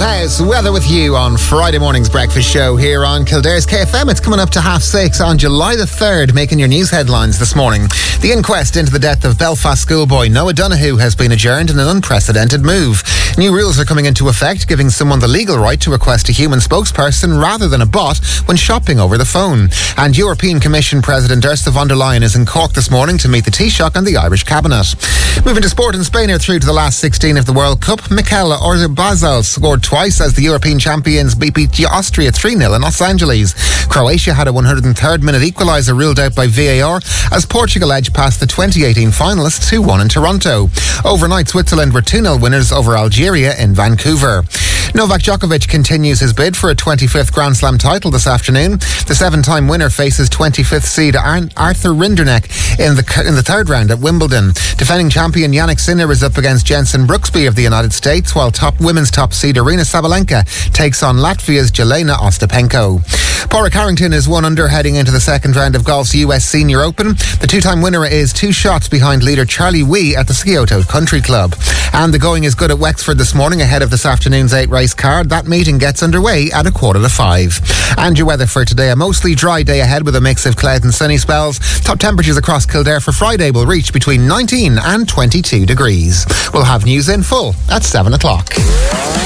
House, weather with you on Friday morning's breakfast show here on Kildare's KFM. It's coming up to 6:30 on July the 3rd, making your news headlines this morning. The inquest into the death of Belfast schoolboy Noah Donoghue has been adjourned in an unprecedented move. New rules are coming into effect, giving someone the legal right to request a human spokesperson rather than a bot when shopping over the phone. And European Commission President Ursula von der Leyen is in Cork this morning to meet the Taoiseach and the Irish Cabinet. Moving to sport, in Spain are through to the last 16 of the World Cup. Mikel Oyarzabal scored twice as the European champions beat Austria 3-0 in Los Angeles. Croatia had a 103rd minute equaliser ruled out by VAR as Portugal edged past the 2018 finalists 2-1 in Toronto. Overnight, Switzerland were 2-0 winners over Algeria in Vancouver. Novak Djokovic continues his bid for a 25th Grand Slam title this afternoon. The 7-time winner faces 25th seed Arthur Rinderknecht in the third round at Wimbledon. Defending champion Jannik Sinner is up against Jensen Brooksby of the United States, while women's top seed Aryna Sabalenka takes on Latvia's Jelena Ostapenko. Pádraig Harrington is 1 under heading into the second round of golf's US Senior Open. The two-time winner is 2 shots behind leader Charlie Wee at the Scioto Country Club. And the going is good at Wexford this morning ahead of this afternoon's 8-race card. That meeting gets underway at 4:45. And your weather for today: a mostly dry day ahead with a mix of cloud and sunny spells. Top temperatures across Kildare for Friday will reach between 19 and 22 degrees. We'll have news in full at 7 o'clock.